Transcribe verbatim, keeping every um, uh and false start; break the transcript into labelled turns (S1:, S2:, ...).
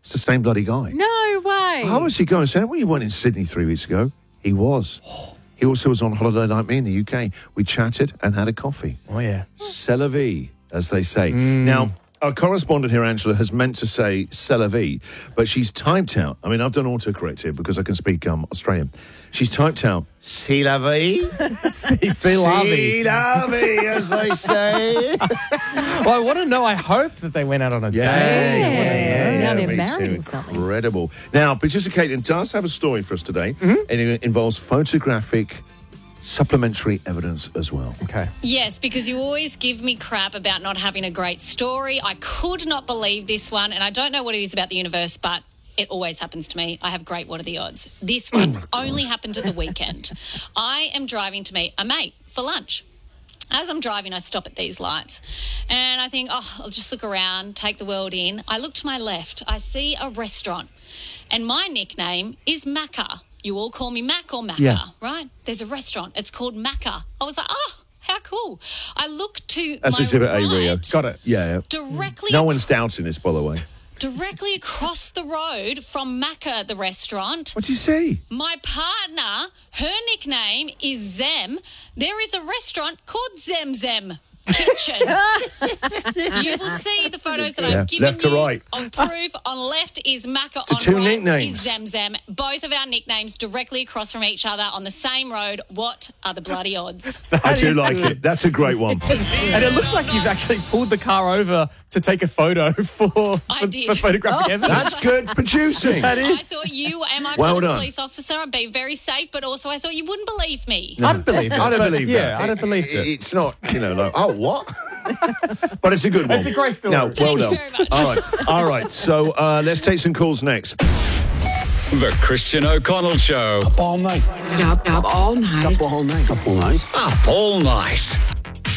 S1: It's the same bloody guy.
S2: No way.
S1: How was he going? Saying, well, you weren't in Sydney three weeks ago. He was. He also was on holiday like me in the U K. We chatted and had a coffee.
S3: Oh, yeah.
S1: C'est la vie, as they say.
S3: Mm.
S1: Now, our correspondent here, Angela, has meant to say c'est la vie, but she's typed out, I mean, I've done autocorrect here because I can speak um, Australian. She's typed out, c'est la vie?
S3: C'est la vie.
S1: C'est la vie, as they say.
S3: Well, I want to know, I hope that they went out on a
S1: Yeah,
S3: date.
S2: Yeah. Now they're
S1: me
S2: married
S1: too.
S2: or something.
S1: Incredible. Now, producer Caitlin does have a story for us today, and it involves photographic supplementary evidence as well.
S3: Okay.
S4: Yes, because you always give me crap about not having a great story. I could not believe this one, and I don't know what it is about the universe, but it always happens to me. I have great what are the odds. This one only happened at the weekend. I am driving to meet a mate for lunch. As I'm driving, I stop at these lights and I think, oh, I'll just look around, take the world in. I look to my left. I see a restaurant and my nickname is Macca. You all call me Mac or Macca,
S1: Yeah.
S4: right? There's a restaurant. It's called Macca. I was like, oh, how cool. I look to
S1: That's
S4: my
S1: exhibit
S4: right,
S1: A, Rio.
S3: Got it.
S1: Yeah, yeah.
S4: directly
S1: No
S4: ac-
S1: one's doubting this, by the way.
S4: directly across the road from Macca, the restaurant.
S1: What do you see?
S4: My partner, her nickname is Zem. There is a restaurant called Zem Zem Kitchen. You will see the photos that
S1: Yeah,
S4: I've given
S1: left to
S4: you
S1: right.
S4: on proof. On left is Macca,
S1: The
S4: on
S1: two
S4: right
S1: nicknames.
S4: is Zem Zem. Both of our nicknames directly across from each other on the same road. What are the bloody odds?
S1: I do like it. That's a great one.
S3: And it looks like you've actually pulled the car over to take a photo for, for,
S4: I
S3: for
S4: did.
S3: photographic evidence.
S1: That's good producing.
S3: That
S4: I
S3: is.
S4: thought you and my
S1: Well
S4: brother's
S1: done.
S4: police officer, I'd be very safe, but also I thought you wouldn't believe me.
S3: I don't believe it.
S1: I don't
S3: but-
S1: believe
S3: yeah,
S1: that.
S3: I don't believe it.
S1: It's not, you know, like, oh, what? But it's a good one.
S3: It's a great story.
S1: Now, well
S4: Thank you
S1: done.
S4: very much.
S1: All right, all right. So uh, let's take some calls next.
S5: The Christian O'Connell Show.
S6: All night.
S7: Up, up all night.
S6: Up all night. Up all night.
S5: Up all night.